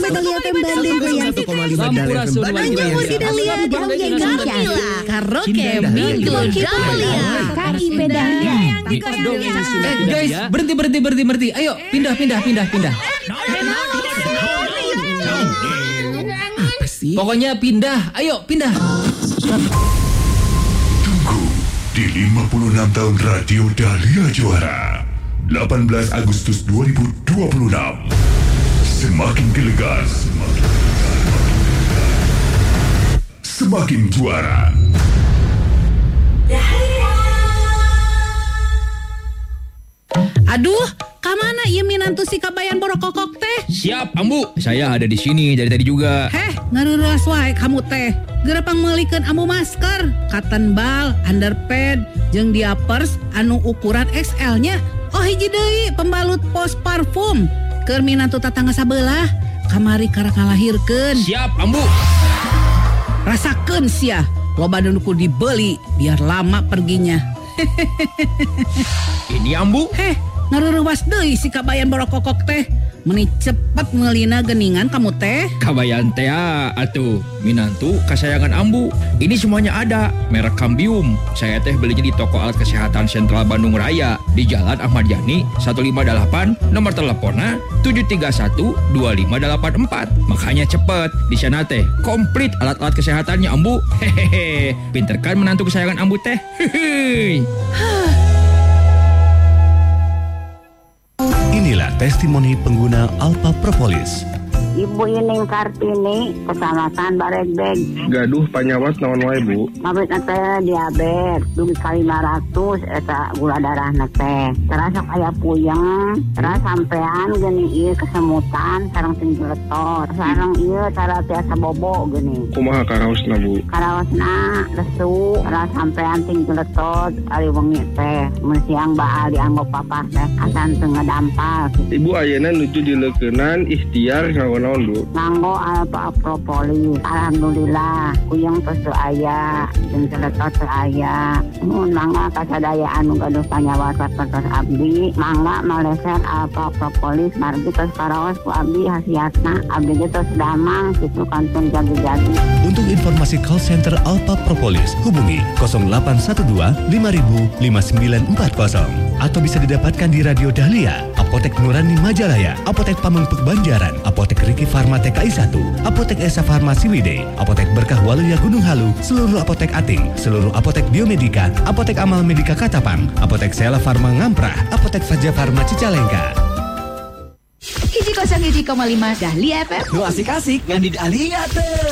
Dahlia FM Bandung goyang. 1,5 Dahlia FM Bandung Nyamur di Dahlia Karaoke Minggu Dahlia. KIP Dahlia. Guys, berhenti. Ayo, pindah. Apa sih? Pokoknya pindah. Ayo, pindah. Tunggu di 56 tahun Radio Dahlia Juara. 18 Agustus 2026. Semakin gelegar, semakin juara. Aduh, kamana ieu minantu si kabayan borokokok teh? Siap, Ambu. Saya ada di sini dari tadi juga. Heh, ngareureuas wae kamu teh. Gerepang meulikeun ambu masker, cotton ball, underpad, jeung diapers anu ukuran XL-nya. Oh hiji deui pembalut pos parfum. Keur minantu tatangga sabelah, kamari karek ngalahirkeun. Siap, Ambu. Rasakeun sia, loba nu kudu dibeli biar lama perginya. Ini Ambu. Heh, ngareureuas deui si kabayan borokokok teh. Meni cepet ngelina geningan kamu teh. Kabayan teh atuh minantu kasayangan Ambu. Ini semuanya ada, merek Cambium. Saya teh belinya di toko alat kesehatan Sentral Bandung Raya di Jalan Ahmad Yani 158, nomor teleponnya 7312584. Makanya cepet, di sana teh komplit alat-alat kesehatannya Ambu. Hehehe, pinter kan menantu kesayangan Ambu teh. Hehehe. Inilah testimoni pengguna Alpha Propolis. Ibu Ining Kartini, Kecamatan Baregbeg. Gaduh panyawat naon wae Bu? Mabit teh diabetes, dugi ka 500 eta gula darah teh. Terasa aya puyeng, terus sampean geuning ieu kesemutan sareng tingletot. Sareng ieu cara tiasa bobo geuning. Kumaha karaosna Bu? Karaosna lesu, terus sampean tingletot ari wengi teh. Mun siang baal dianggo papa teh asan teu ngadampal. Ibu ayeuna nuju dileukeunnan ikhtiar naon Bu? Nganggo Alpha Propolis. Alhamdulillah puyeng tos teu aya, jeung celetot teu aya. Mun mangga kasadayaan nu gaduh panyawat tos abdi, mangga maleset Alpha Propolis margi tos paraos ku abdi hasiatna. Abdi ge tos damang kitu kantun jadi-jadi. Untuk informasi call center Alpha Propolis, hubungi 0812 5000 5940 atau bisa didapatkan di Radio Dahlia, Apotek Nurani Majalaya, Apotek Pamengpeuk Banjaran, Apotek Riki Farma TKI 1, Apotek Esa Farmasi Wide, Apotek Berkah Waluya Gunung Halu, seluruh apotek Ating, seluruh apotek Biomedika, Apotek Amal Medika Katapang, Apotek Sela Farma Ngamprah, Apotek Faja Farma Cicalengka. 101,5 Dahlia FM. Nu asik-asik ngan di Dahlia teh.